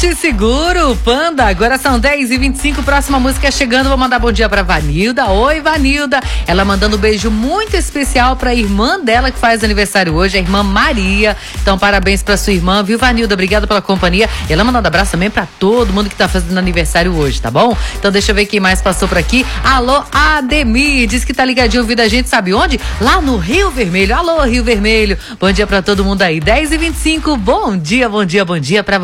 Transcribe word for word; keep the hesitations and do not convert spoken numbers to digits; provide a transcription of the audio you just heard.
Porte Seguro, Panda. Agora são dez e vinte e cinco, próxima música chegando. Vou mandar bom dia pra Vanilda. Oi, Vanilda. Ela mandando um beijo muito especial pra irmã dela que faz aniversário hoje, a irmã Maria. Então, parabéns pra sua irmã, viu, Vanilda? Obrigada pela companhia. E ela mandando abraço também pra todo mundo que tá fazendo aniversário hoje, tá bom? Então, deixa eu ver quem mais passou por aqui. Alô, Ademir. Diz que tá ligadinho ouvindo a gente, sabe onde? Lá no Rio Vermelho. Alô, Rio Vermelho. Bom dia pra todo mundo aí. dez e vinte e cinco. Bom dia, bom dia, bom dia pra